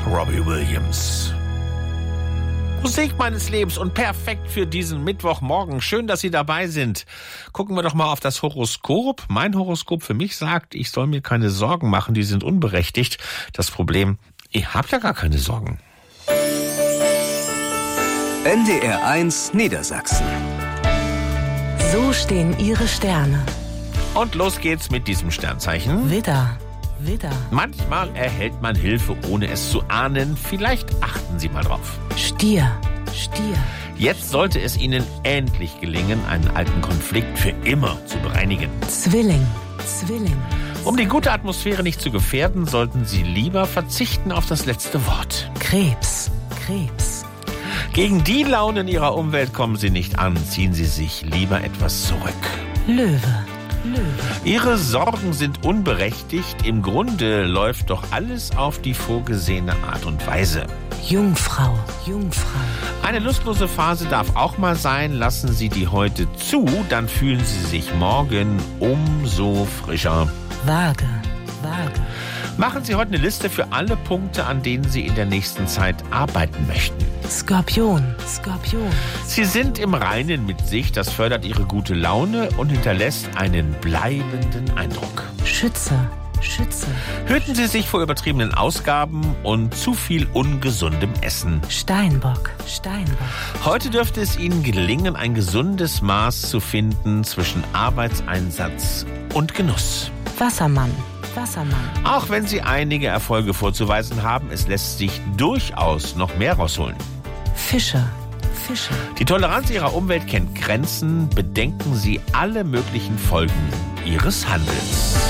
Robbie Williams. Musik meines Lebens und perfekt für diesen Mittwochmorgen. Schön, dass Sie dabei sind. Gucken wir doch mal auf das Horoskop. Mein Horoskop für mich sagt, ich soll mir keine Sorgen machen, die sind unberechtigt. Das Problem, ihr habt ja gar keine Sorgen. NDR 1 Niedersachsen. So stehen Ihre Sterne. Und los geht's mit diesem Sternzeichen. Widder. Manchmal erhält man Hilfe, ohne es zu ahnen. Vielleicht achten Sie mal drauf. Stier. Jetzt sollte es Ihnen endlich gelingen, einen alten Konflikt für immer zu bereinigen. Zwilling. Um die gute Atmosphäre nicht zu gefährden, sollten Sie lieber verzichten auf das letzte Wort. Krebs. Gegen die Launen Ihrer Umwelt kommen Sie nicht an. Ziehen Sie sich lieber etwas zurück. Löwe. Ihre Sorgen sind unberechtigt. Im Grunde läuft doch alles auf die vorgesehene Art und Weise. Jungfrau. Eine lustlose Phase darf auch mal sein. Lassen Sie die heute zu, dann fühlen Sie sich morgen umso frischer. Waage. Machen Sie heute eine Liste für alle Punkte, an denen Sie in der nächsten Zeit arbeiten möchten. Skorpion. Sie sind im Reinen mit sich, das fördert Ihre gute Laune und hinterlässt einen bleibenden Eindruck. Schütze. Hüten Sie sich vor übertriebenen Ausgaben und zu viel ungesundem Essen. Steinbock. Heute dürfte es Ihnen gelingen, ein gesundes Maß zu finden zwischen Arbeitseinsatz und Genuss. Wassermann. Auch wenn Sie einige Erfolge vorzuweisen haben, es lässt sich durchaus noch mehr rausholen. Fische. Die Toleranz Ihrer Umwelt kennt Grenzen. Bedenken Sie alle möglichen Folgen Ihres Handelns.